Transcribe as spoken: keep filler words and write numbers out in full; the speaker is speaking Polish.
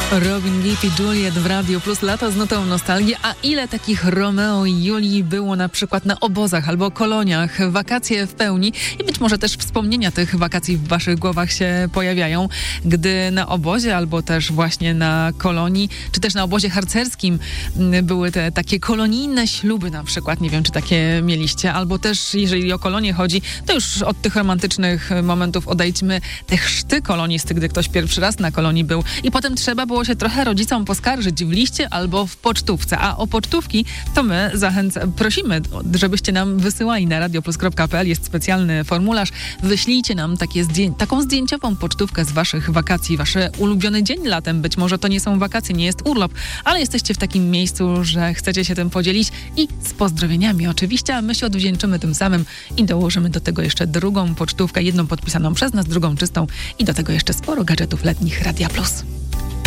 Robin Gibb i Juliet w Radio Plus, lata z nutą nostalgii. A ile takich Romeo i Julii było na przykład na obozach albo koloniach, wakacje w pełni i być może też wspomnienia tych wakacji w waszych głowach się pojawiają, gdy na obozie albo też właśnie na kolonii, czy też na obozie harcerskim były te takie kolonijne śluby na przykład. Nie wiem, czy takie mieliście, albo też jeżeli o kolonię chodzi, to już od tych romantycznych momentów odejdźmy. Te chrzty kolonisty, gdy ktoś pierwszy raz na kolonii był i potem trzeba było się trochę rodzicom poskarżyć w liście albo w pocztówce. A o pocztówki to my zachęcamy, prosimy, żebyście nam wysyłali na radioplus kropka pe el. Jest specjalny formularz. Wyślijcie nam takie zdję- taką zdjęciową pocztówkę z waszych wakacji, wasz ulubiony dzień latem. Być może to nie są wakacje, nie jest urlop, ale jesteście w takim miejscu, że chcecie się tym podzielić i z pozdrowieniami oczywiście, a my się odwdzięczymy tym samym i dołożymy do tego jeszcze drugą pocztówkę, jedną podpisaną przez nas, drugą czystą i do tego jeszcze sporo gadżetów letnich Radia Plus.